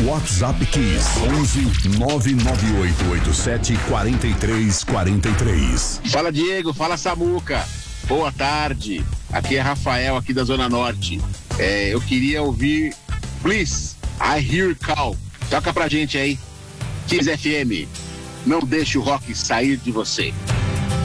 WhatsApp Kiss 11 99887 4343. Fala Diego, fala Samuca. Boa tarde. Aqui é Rafael, aqui da Zona Norte. Eu queria ouvir Please, I Hear Call. Toca pra gente aí. Kiss FM. Não deixe o rock sair de você.